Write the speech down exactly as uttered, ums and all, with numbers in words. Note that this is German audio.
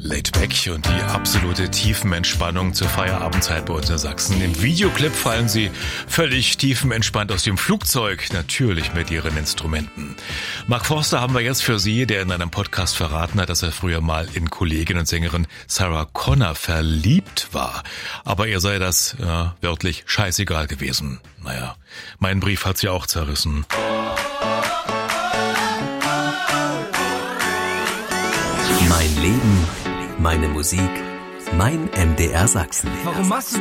Laid Back und die absolute Tiefenentspannung zur Feierabendzeit bei uns in Sachsen. Im Videoclip fallen sie völlig tiefenentspannt aus dem Flugzeug, natürlich mit ihren Instrumenten. Mark Forster haben wir jetzt für Sie, der in einem Podcast verraten hat, dass er früher mal in Kollegin und Sängerin Sarah Connor verliebt war. Aber ihr sei das ja, wörtlich scheißegal gewesen. Naja, mein Brief hat sie auch zerrissen. Mein Leben, meine Musik, mein M D R Sachsen. Warum machst du